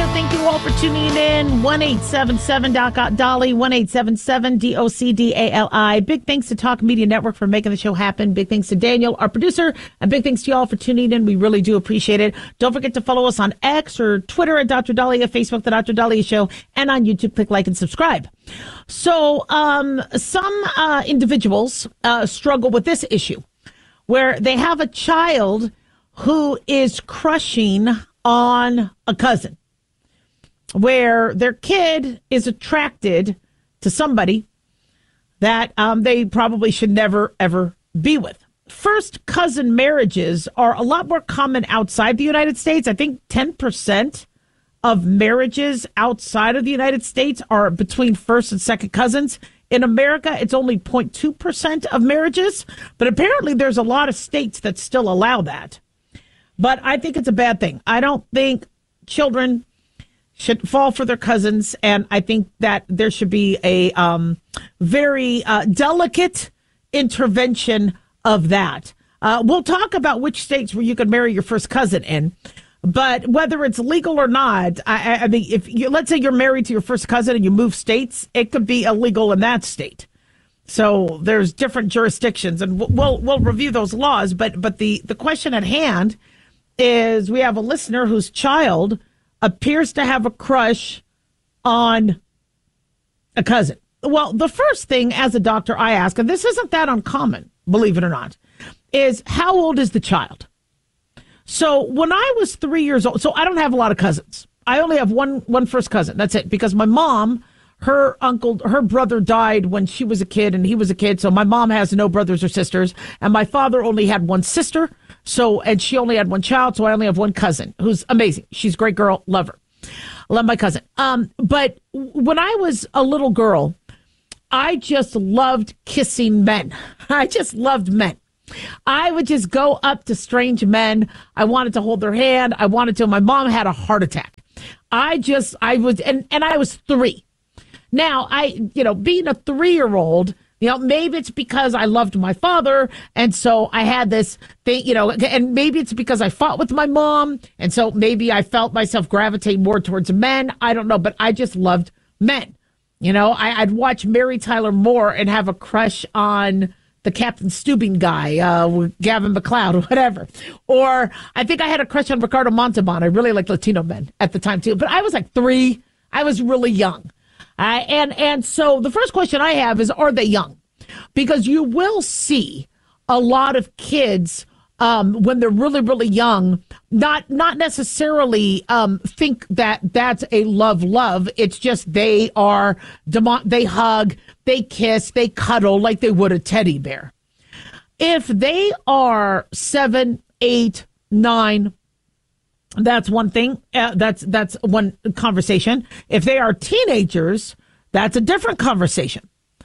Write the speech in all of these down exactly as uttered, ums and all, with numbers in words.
Thank you all for tuning in. one eight seven seven Doc Dolly, one eight seven seven D O C D A L I. Big thanks to Talk Media Network for making the show happen. Big thanks to Daniel, our producer, and big thanks to y'all for tuning in. We really do appreciate it. Don't forget to follow us on X or Twitter at Doctor Dolly, at Facebook, The Doctor Dolly Show, and on YouTube. Click like and subscribe. So um, some uh, individuals uh, struggle with this issue where they have a child who is crushing on a cousin, where their kid is attracted to somebody that um, they probably should never, ever be with. First cousin marriages are a lot more common outside the United States. I think ten percent of marriages outside of the United States are between first and second cousins. In America, it's only zero point two percent of marriages, but apparently there's a lot of states that still allow that. But I think it's a bad thing. I don't think children should fall for their cousins, and I think that there should be a um, very uh, delicate intervention of that. Uh, we'll talk about which states where you can marry your first cousin in, but whether it's legal or not, I, I mean, if you, let's say you're married to your first cousin and you move states, it could be illegal in that state. So there's different jurisdictions, and we'll we'll review those laws. But but the the question at hand is, we have a listener whose child appears to have a crush on a cousin. Well, the first thing as a doctor I ask, and this isn't that uncommon, believe it or not, is how old is the child? So when I was three years old, so I don't have a lot of cousins. I only have one one first cousin. That's it. Because my mom, her uncle, her brother died when she was a kid and he was a kid. So my mom has no brothers or sisters. And my father only had one sister. So, and she only had one child. So I only have one cousin who's amazing. She's a great girl. Love her. Love my cousin. Um, but when I was a little girl, I just loved kissing men. I just loved men. I would just go up to strange men. I wanted to hold their hand. I wanted to. My mom had a heart attack. I just, I was, and, and I was three. Now, I, you know, being a three-year-old, you know, maybe it's because I loved my father, and so I had this thing, you know, and maybe it's because I fought with my mom, and so maybe I felt myself gravitate more towards men. I don't know, but I just loved men. You know, I, I'd watch Mary Tyler Moore and have a crush on the Captain Stubing guy, uh, Gavin McLeod, or whatever. Or I think I had a crush on Ricardo Montalban. I really liked Latino men at the time, too. But I was like three. I was really young. Uh, and, and so the first question I have is, are they young? Because you will see a lot of kids um, when they're really, really young, not not necessarily um, think that that's a love love. It's just they are, demo- they hug, they kiss, they cuddle like they would a teddy bear. If they are seven, eight, nine, that's one thing. Uh, that's that's one conversation. If they are teenagers, that's a different conversation.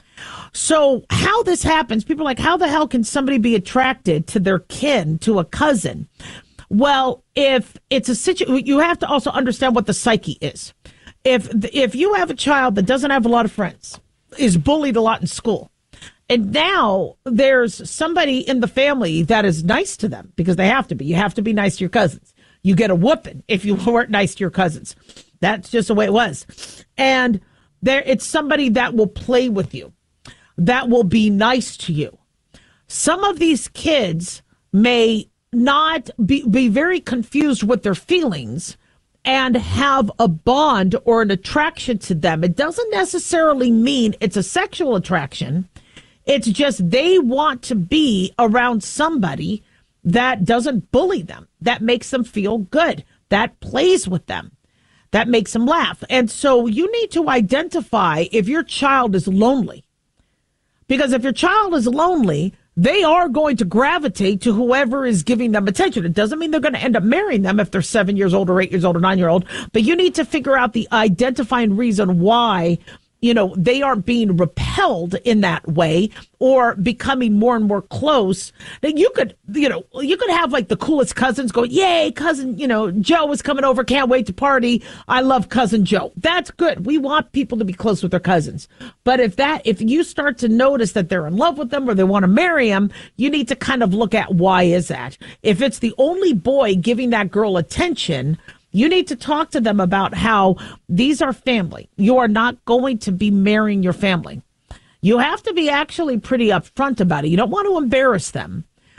So how this happens, people are like, how the hell can somebody be attracted to their kin, to a cousin? Well, if it's a situation, you have to also understand what the psyche is. If if you have a child that doesn't have a lot of friends, is bullied a lot in school, and now there's somebody in the family that is nice to them, because they have to be. You have to be nice to your cousins. You get a whooping if you weren't nice to your cousins. That's just the way it was. And there, it's somebody that will play with you, that will be nice to you. Some of these kids may not be, be very confused with their feelings and have a bond or an attraction to them. It doesn't necessarily mean it's a sexual attraction. It's just they want to be around somebody that doesn't bully them, that makes them feel good, that plays with them, that makes them laugh. And so you need to identify if your child is lonely. Because if your child is lonely, they are going to gravitate to whoever is giving them attention. It doesn't mean they're going to end up marrying them if they're seven years old or eight years old or nine year old. But you need to figure out the identifying reason why, you know, they aren't being repelled in that way or becoming more and more close. That you could, you know, you could have like the coolest cousins go, yay, cousin, you know, Joe is coming over. Can't wait to party. I love cousin Joe. That's good. We want people to be close with their cousins. But if that, if you start to notice that they're in love with them or they want to marry them, you need to kind of look at why is that. If it's the only boy giving that girl attention, You need to talk to them about how these are family. You are not going to be marrying your family. You have to be actually pretty upfront about it. You don't want to embarrass them.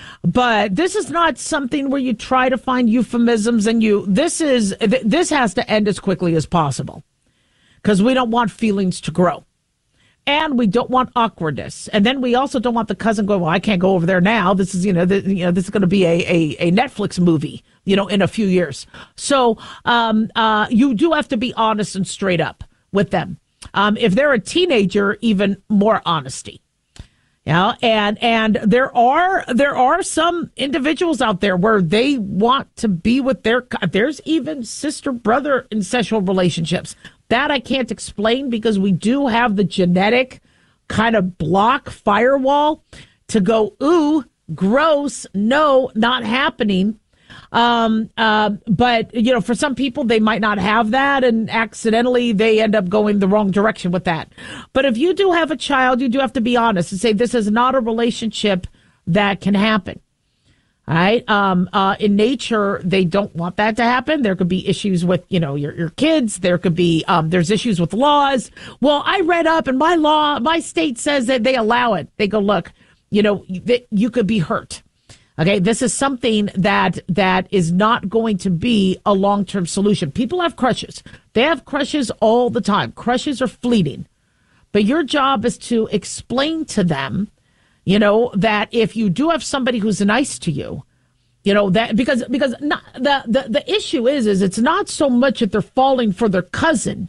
But this is not something where you try to find euphemisms and you, this is, this has to end as quickly as possible because we don't want feelings to grow. And we don't want awkwardness. And then we also don't want the cousin going, well, I can't go over there now. This is, you know, the, you know, this is going to be a, a, a Netflix movie, you know, in a few years. So um, uh, you do have to be honest and straight up with them. Um, if they're a teenager, even more honesty. Yeah, and and there are there are some individuals out there where they want to be with their. There's even sister brother incestual relationships that I can't explain because we do have the genetic kind of block firewall to go, ooh, gross, no, not happening. Um, uh, but, you know, for some people, they might not have that and accidentally they end up going the wrong direction with that. But if you do have a child, you do have to be honest and say this is not a relationship that can happen. All right. Um, uh, in nature, they don't want that to happen. There could be issues with, you know, your, your kids. There could be, um, there's issues with laws. Well, I read up and my law, my state says that they allow it. They go, look, you know, that you could be hurt. Okay, this is something that that is not going to be a long-term solution. People have crushes. They have crushes all the time. Crushes are fleeting. But your job is to explain to them, you know, that if you do have somebody who's nice to you, you know, that because because not, the, the the issue is is it's not so much that they're falling for their cousin,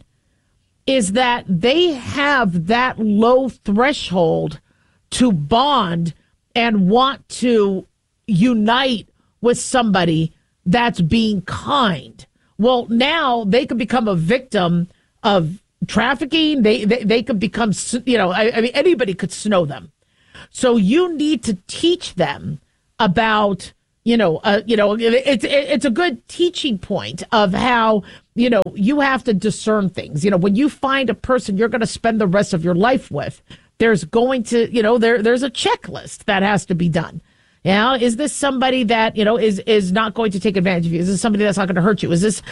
is that they have that low threshold to bond and want to unite with somebody that's being kind. Well, now they could become a victim of trafficking. They they, they could become, you know, I, I mean, anybody could snow them. So you need to teach them about, you know, uh, you know, it's it's a good teaching point of how, you know, you have to discern things. You know, when you find a person you're going to spend the rest of your life with, there's going to, you know, there there's a checklist that has to be done. You know, is this somebody that, you know, is, is not going to take advantage of you? Is this somebody that's not going to hurt you? Is this